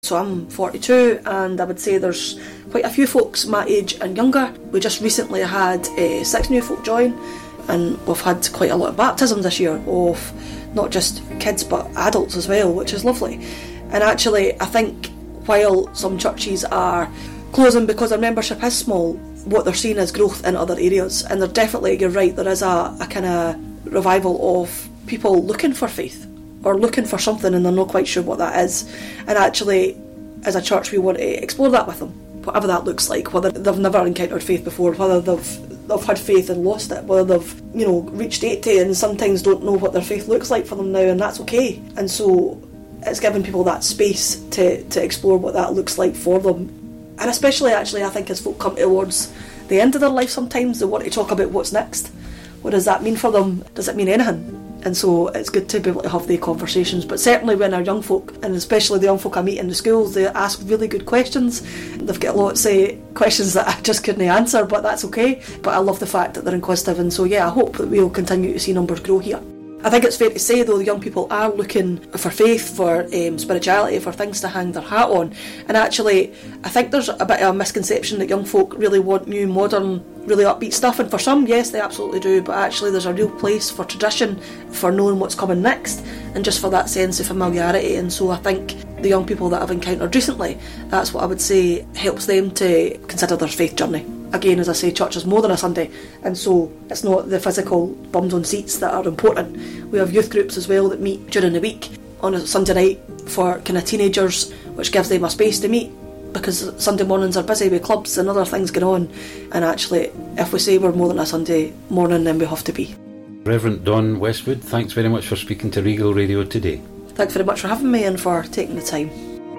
So I'm 42, and I would say there's quite a few folks my age and younger. We just recently had 6 new folk join, and we've had quite a lot of baptisms this year of not just kids but adults as well, which is lovely. And actually I think while some churches are closing because their membership is small, what they're seeing is growth in other areas, and they're definitely, you're right, there is a kind of revival of people looking for faith or looking for something and they're not quite sure what that is. And actually, as a church, we want to explore that with them, whatever that looks like, whether they've never encountered faith before, whether they've had faith and lost it, whether they've, reached 80 and sometimes don't know what their faith looks like for them now, and that's okay. And so it's giving people that space to explore what that looks like for them. And especially, actually, I think as folk come towards the end of their life, sometimes they want to talk about what's next. What does that mean for them? Does it mean anything? And so it's good to be able to have the conversations. But certainly when our young folk, and especially the young folk I meet in the schools, they ask really good questions. They've got lots of questions that I just couldn't answer, but that's okay. But I love the fact that they're inquisitive, and so I hope that we'll continue to see numbers grow here. I think it's fair to say, though, the young people are looking for faith, for spirituality, for things to hang their hat on. And actually, I think there's a bit of a misconception that young folk really want new, modern, really upbeat stuff. And for some, yes, they absolutely do. But actually, there's a real place for tradition, for knowing what's coming next, and just for that sense of familiarity. And so I think the young people that I've encountered recently, that's what I would say helps them to consider their faith journey. Again, as I say, church is more than a Sunday, and so it's not the physical bums on seats that are important. We have youth groups as well that meet during the week on a Sunday night for kind of teenagers, which gives them a space to meet, because Sunday mornings are busy with clubs and other things going on. And actually, if we say we're more than a Sunday morning, then we have to be. Reverend Dawn Westwood, thanks very much for speaking to Regal Radio today. Thanks very much for having me and for taking the time.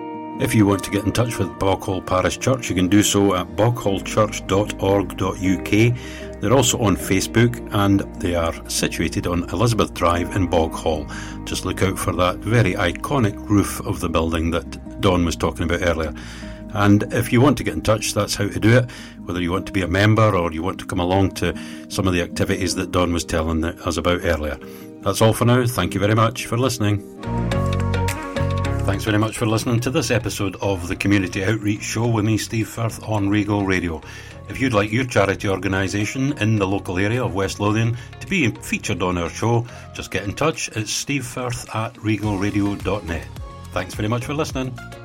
If you want to get in touch with Boghall Parish Church, you can do so at boghallchurch.org.uk. They're also on Facebook, and they are situated on Elizabeth Drive in Boghall. Just look out for that very iconic roof of the building that Dawn was talking about earlier. And if you want to get in touch, that's how to do it, whether you want to be a member or you want to come along to some of the activities that Dawn was telling us about earlier. That's all for now. Thank you very much for listening. Thanks very much for listening to this episode of the Community Outreach Show with me, Steve Firth, on Regal Radio. If you'd like your charity organisation in the local area of West Lothian to be featured on our show, just get in touch. It's stevefirth@regalradio.net. Thanks very much for listening.